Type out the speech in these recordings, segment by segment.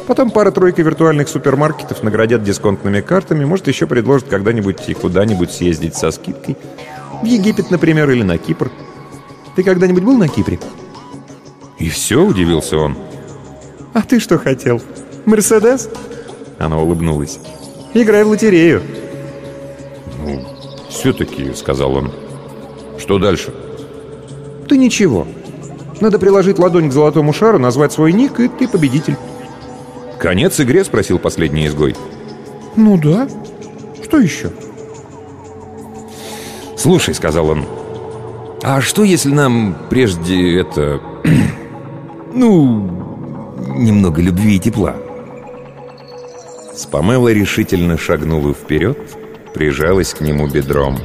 Потом пара-тройка виртуальных супермаркетов наградят дисконтными картами, может, еще предложат когда-нибудь и куда-нибудь съездить со скидкой. В Египет, например, или на Кипр. Ты когда-нибудь был на Кипре? И все, удивился он. А ты что хотел? Мерседес? Она улыбнулась. Играй в лотерею. Ну, все-таки, сказал он. Что дальше? Да ничего. Надо приложить ладонь к золотому шару, назвать свой ник, и ты победитель. «Конец игре?» — спросил последний изгой. Ну да. Что еще? «Слушай», — сказал он, «а что, если нам прежде это... немного любви и тепла?» Спамелла решительно шагнула вперед, прижалась к нему бедром.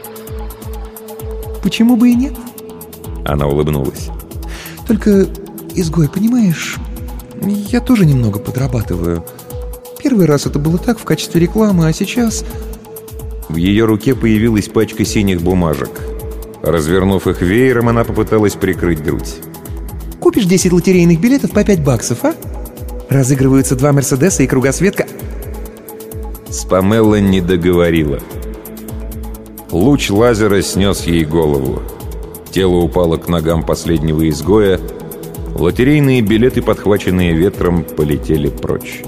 Почему бы и нет? Она улыбнулась. Только, изгой, понимаешь, я тоже немного подрабатываю. Первый раз это было так, в качестве рекламы, а сейчас... В ее руке появилась пачка синих бумажек. Развернув их веером, она попыталась прикрыть грудь. Купишь 10 лотерейных билетов по $5, а? Разыгрываются 2 Мерседеса и кругосветка. Спамелла не договорила. Луч лазера снес ей голову. Тело упало к ногам последнего изгоя. Лотерейные билеты, подхваченные ветром, полетели прочь.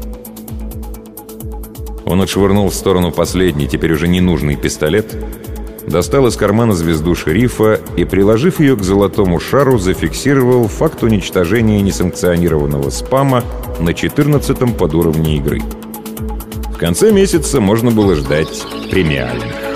Он отшвырнул в сторону последний, теперь уже ненужный пистолет, достал из кармана звезду шерифа и, приложив ее к золотому шару, зафиксировал факт уничтожения несанкционированного спама на 14-м подуровне игры. В конце месяца можно было ждать премиальных.